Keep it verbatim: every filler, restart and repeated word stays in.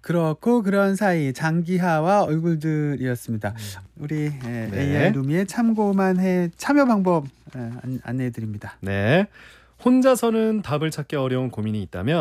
그렇고 그런 사이 장기하와 얼굴들이었습니다. 우리 에, 네. 에이아이 루미의 참고만 해 참여 방법 에, 안, 안내해 드립니다. 네. 혼자서는 답을 찾기 어려운 고민이 있다면